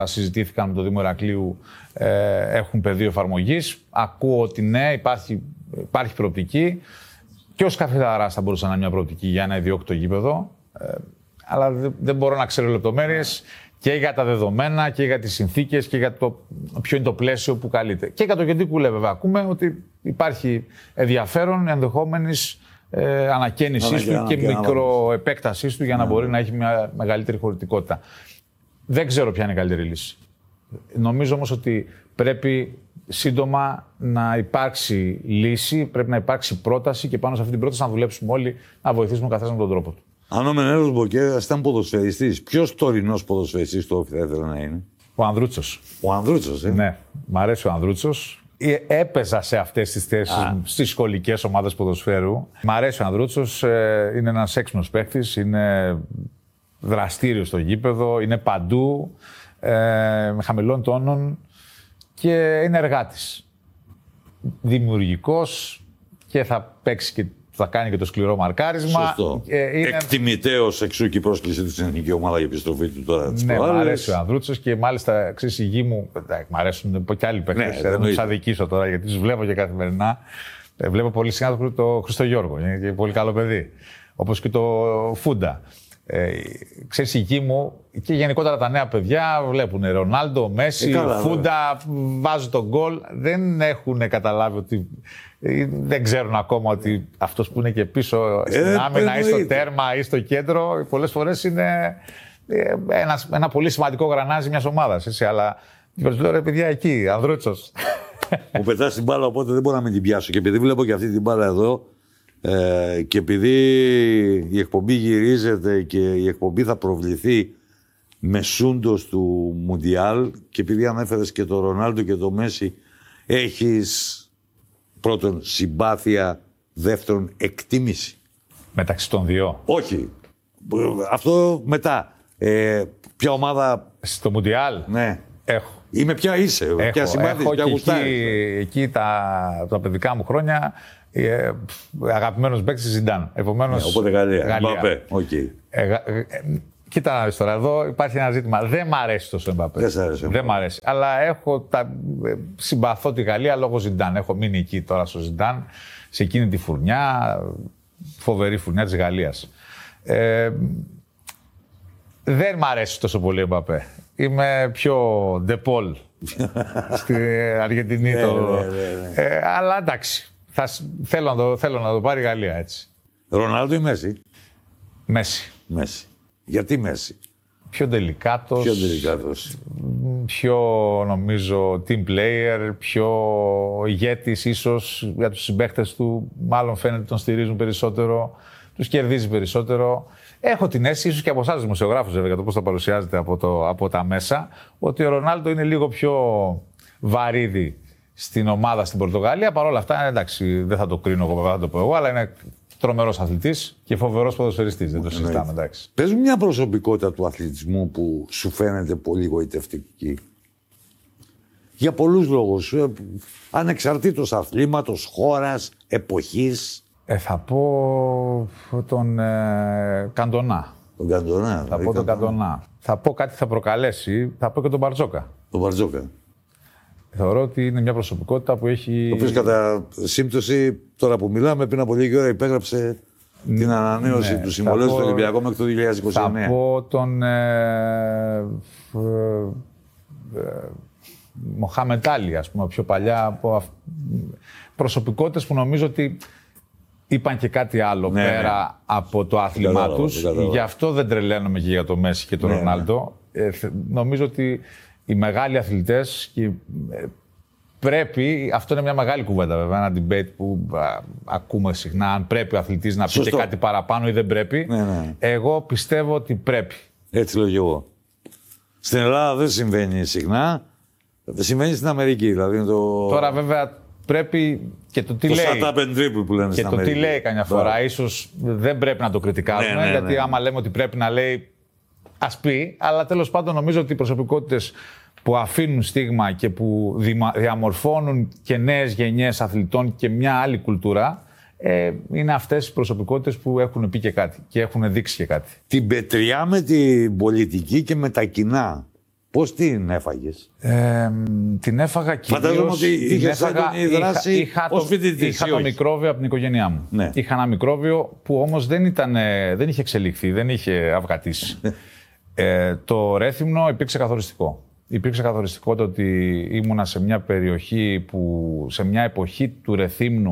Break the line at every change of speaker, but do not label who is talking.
Συζητήθηκαν με το Δήμο Ηρακλείου, έχουν πεδίο εφαρμογής. Ακούω ότι ναι, υπάρχει προοπτική. Και ως καφεδαράς θα μπορούσε να είναι μια προοπτική για ένα ιδιόκτητο γήπεδο. Αλλά δεν μπορώ να ξέρω λεπτομέρειες και για τα δεδομένα και για τις συνθήκες και για το ποιο είναι το πλαίσιο που καλείται. Και για το Κεντρικούλε, βέβαια, ακούμε ότι υπάρχει ενδιαφέρον ενδεχόμενης ανακαίνησής του και μικροεπέκτασής του για να μπορεί να έχει μια μεγαλύτερη χωρητικότητα. Δεν ξέρω ποια είναι η καλύτερη λύση. Νομίζω όμως ότι πρέπει σύντομα να υπάρξει λύση, πρέπει να υπάρξει πρόταση και πάνω σε αυτή την πρόταση να δουλέψουμε όλοι, να βοηθήσουμε ο καθένας με τον τρόπο του.
Αν ο Μενέλος Μποκέδας ήταν ποδοσφαιριστής, ποιος τωρινός ποδοσφαιριστής το θα ήθελε να είναι?
Ο Ανδρούτσος.
Ο Ανδρούτσος,
Ναι, μ' αρέσει ο Ανδρούτσος. Έπαιζα σε αυτές τις θέσεις στις σχολικές ομάδες ποδοσφαίρου. Μ' αρέσει ο Ανδρούτσος, είναι ένας έξυπνος παίκτης, είναι δραστήριος στο γήπεδο, είναι παντού, με χαμηλών τόνων και είναι εργάτης. Δημιουργικός και θα παίξει και θα κάνει και το σκληρό μαρκάρισμα.
Σωστό. Εκτιμητέως εξού και η πρόσκληση της εθνική ομάδα για επιστροφή του τώρα της
προάλλες. Ναι, μ' αρέσει ο Ανδρούτσος και μάλιστα ξέρεις η γη μου. Μ' αρέσουν και άλλοι παίκτες. Δεν τους αδικήσω τώρα γιατί τους βλέπω και καθημερινά. Βλέπω πολύ συχνά το Χρήστο Γιώργο. Είναι και πολύ καλό παιδί. Όπως και το Φούντα. Ξέρεις, η γη μου και γενικότερα τα νέα παιδιά βλέπουν Ρονάλντο, Μέση, Φούντα, βάζουν τον γκολ. Δεν έχουν καταλάβει ότι. Δεν ξέρουν ακόμα ότι αυτός που είναι και πίσω στην άμυνα ή στο τέρμα ή στο κέντρο πολλές φορές είναι ένα πολύ σημαντικό γρανάζι μιας ομάδας. Έτσι, αλλά λέω ρε παιδιά εκεί, Ανδρούτσος.
Μου πετάς την μπάλα, οπότε δεν μπορώ να με την πιάσω. Και επειδή βλέπω και αυτή την μπάλα εδώ, και επειδή η εκπομπή γυρίζεται και η εκπομπή θα προβληθεί μεσούντος του Μουντιάλ, και επειδή ανέφερες και το Ρονάλντο και το Μέση, έχεις πρώτον συμπάθεια, δεύτερον εκτίμηση.
Μεταξύ των δύο.
Όχι. Αυτό μετά. Ποια ομάδα.
Στο Μουντιάλ.
Ναι.
Έχω.
Είμαι ποια είσαι. Ποια συμπάθεια, ποια γουστάρεις.
Εκεί τα παιδικά μου χρόνια αγαπημένος παίκτης Ζιντάν. Επομένως.
Οπότε Γαλλία. Μπαπέ. Okay.
Κοίτα να δεις τώρα, εδώ υπάρχει ένα ζήτημα. Δεν μ' αρέσει τόσο ο Εμπαπέ. Δεν μ' αρέσει. Αλλά συμπαθώ τη Γαλλία λόγω Ζιντάν. Έχω μείνει εκεί τώρα στο Ζιντάν, σε εκείνη τη φουρνιά, φοβερή φουρνιά της Γαλλίας. Δεν μ' αρέσει τόσο πολύ ο Εμπαπέ. Είμαι πιο ντεπόλ στην Αργεντινή. Αλλά εντάξει, θέλω να το πάρει η Γαλλία έτσι.
Ρονάλντο ή Μέση?
Μέση.
Γιατί Μέση?
Πιο τελικάτος. Πιο νομίζω team player, πιο ηγέτης ίσως για τους συμπαίκτες του. Μάλλον φαίνεται τον στηρίζουν περισσότερο, τους κερδίζει περισσότερο. Έχω την αίσθηση, ίσως και από εσάς δημοσιογράφους βέβαια, για το πώς θα παρουσιάζεται από τα μέσα, ότι ο Ρονάλντο είναι λίγο πιο βαρύδι στην ομάδα στην Πορτογαλία. Παρ' όλα αυτά, εντάξει, δεν θα το κρίνω εγώ, θα το πω εγώ, αλλά είναι τρομερός αθλητής και φοβερός ποδοσφαιριστής. Δεν το συζητάμε, εντάξει.
Πες μια προσωπικότητα του αθλητισμού που σου φαίνεται πολύ γοητευτική. Για πολλούς λόγους. Ανεξαρτήτως αθλήματος, χώρας, εποχής.
Θα πω τον Καντονά.
Τον Καντονά.
Θα πω τον Καντονά. Θα πω κάτι θα προκαλέσει. Θα πω και τον Μπαρτζόκα.
Τον Μπαρτζόκα.
Θεωρώ ότι είναι μια προσωπικότητα που έχει.
Ο οποίος κατά σύμπτωση, τώρα που μιλάμε, πριν από λίγη ώρα υπέγραψε την ανανέωση του συμβολέου στο Ολυμπιακό μέχρι το 2029.
Θα πω τον Μοχάμετ Άλι, ας πούμε, πιο παλιά. Προσωπικότητες που νομίζω ότι είπαν και κάτι άλλο πέρα από το άθλημά τους. Γι' αυτό δεν τρελαίνομαι και για το Μέση και τον Ρονάλντο. Νομίζω ότι οι μεγάλοι αθλητές πρέπει, αυτό είναι μια μεγάλη κουβέντα βέβαια, ένα debate που ακούμε συχνά, αν πρέπει ο αθλητής να πει και κάτι παραπάνω ή δεν πρέπει. Εγώ πιστεύω ότι πρέπει. Έτσι λέω και εγώ.
Στην Ελλάδα δεν συμβαίνει συχνά, δεν συμβαίνει στην Αμερική. Δηλαδή
Τώρα βέβαια πρέπει και το τι λέει.
Το start-up and dribble που λένε στην Αμερική.
Και το τι λέει καμιά φορά. Ίσως δεν πρέπει να το κριτικάρουμε, γιατί άμα λέμε ότι πρέπει να λέει, ας πει, αλλά τέλος πάντων νομίζω ότι οι προσωπικότητες που αφήνουν στίγμα και που διαμορφώνουν και νέες γενιές αθλητών και μια άλλη κουλτούρα, είναι αυτές οι προσωπικότητες που έχουν πει και κάτι και έχουν δείξει και κάτι.
Την πετριά με την πολιτική και με τα κοινά Πώς την έφαγες?
Την έφαγα κυρίως...
Φαντάζομαι ότι είχες έντονη δράση ως φοιτητής.
Είχα το μικρόβιο από την οικογένειά μου.
Ναι.
Είχα ένα μικρόβιο που όμως δεν είχε εξελιχθεί, δεν είχε αυγατήσει. Το Ρέθυμνο υπήρξε καθοριστικό. Υπήρξε καθοριστικό το ότι ήμουνα σε μια περιοχή σε μια εποχή του Ρεθύμνου